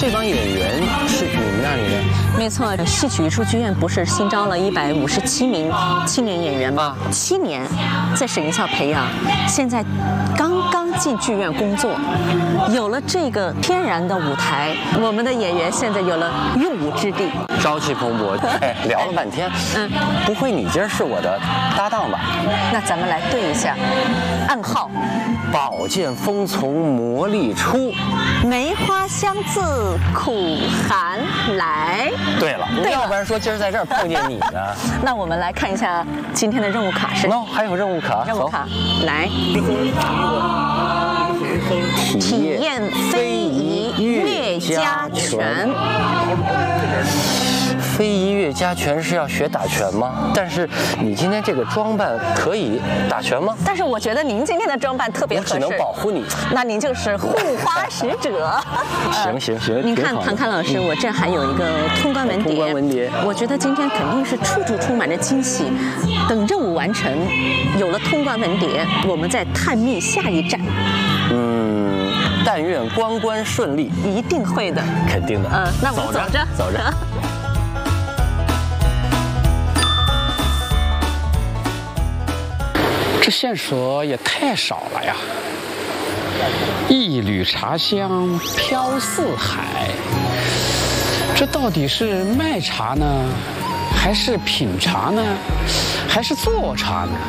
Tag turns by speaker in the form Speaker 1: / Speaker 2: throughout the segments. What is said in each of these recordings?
Speaker 1: 这帮演员是你们那里的？
Speaker 2: 没错，戏曲艺术剧院不是新招了157名青年演员吗？7年在省艺校培养，现在刚进剧院工作，有了这个天然的舞台，我们的演员现在有了用武之地，
Speaker 1: 朝气蓬勃。哎，聊了半天，不会你今儿是我的搭档吧？
Speaker 2: 那咱们来对一下，暗号：
Speaker 1: 宝剑锋从磨砺出，
Speaker 2: 梅花香自苦寒来。
Speaker 1: 对了，要不然说今儿在这儿碰见你呢？
Speaker 2: 那我们来看一下今天的任务卡是。
Speaker 1: 还有任务卡，
Speaker 2: 任务卡来。
Speaker 1: 体验
Speaker 2: 非遗岳家拳。
Speaker 1: 非遗岳家拳是要学打拳吗？但是你今天这个装扮可以打拳吗？
Speaker 2: 但是我觉得您今天的装扮特别合适。
Speaker 1: 我只能保护你。
Speaker 2: 那您就是护花使者。
Speaker 1: 行，
Speaker 2: 您看唐侃老师，我这还有一个通关文牒。通关文牒。我觉得今天肯定是处处充满着惊喜。等任务完成，有了通关文牒，我们再探秘下一站。
Speaker 1: 但愿关关顺利。
Speaker 2: 一定会的。
Speaker 1: 肯定的。
Speaker 2: 那我们走着。
Speaker 3: 这线索也太少了呀！一缕茶香飘四海，这到底是卖茶呢，还是品茶呢，还是做茶呢？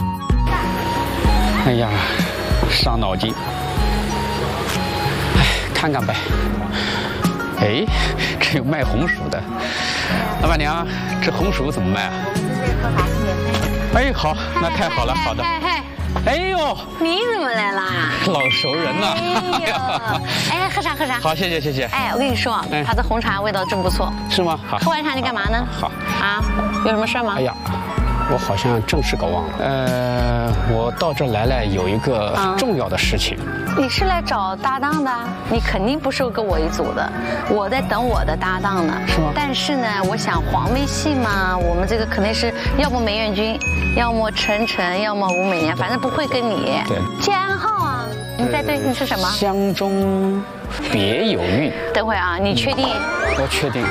Speaker 3: 哎呀，伤脑筋。哎，看看呗。哎，这有卖红薯的。老板娘，这红薯怎么卖啊？哎，好，那太好了，好的。哎呦，
Speaker 4: 你怎么来啦？
Speaker 3: 老熟人呐。
Speaker 4: 哎，喝茶。
Speaker 3: 好，谢谢。
Speaker 4: 哎，我跟你说，他的红茶味道真不错。
Speaker 3: 是吗？好。
Speaker 4: 喝完茶你干嘛呢？
Speaker 3: 好。
Speaker 4: 啊，有什么事吗？
Speaker 3: 哎呀，我好像正事搞忘了。我到这来了，有一个重要的事情。
Speaker 4: 你是来找搭档的？你肯定不是跟我一组的，我在等我的搭档呢。
Speaker 3: 是吗？
Speaker 4: 但是呢，我想黄梅戏嘛，我们这个肯定是要么梅艳君，要么陈晨，要么吴美年，反正不会跟你。
Speaker 3: 对。
Speaker 4: 记暗号啊！你在对，你是什么？
Speaker 3: 香中别有韵。
Speaker 4: 等会啊，你确定？
Speaker 3: 我确定。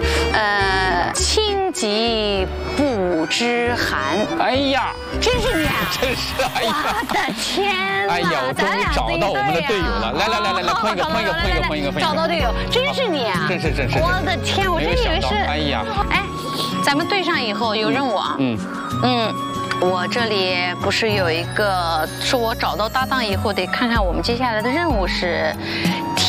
Speaker 4: 清极不知寒。
Speaker 3: 哎呀，
Speaker 4: 真是你啊！
Speaker 3: 真是，哎呀，
Speaker 4: 我的天哪！
Speaker 3: 哎呀，我终于找到我们的队友了！来，碰一个，
Speaker 4: 找到队友，真是你啊！
Speaker 3: 真是。
Speaker 4: 我的天，我真以为是。
Speaker 3: 哎呀，
Speaker 4: 哎，咱们对上以后有任务啊。我这里不是有一个说我找到搭档以后得看看我们接下来的任务是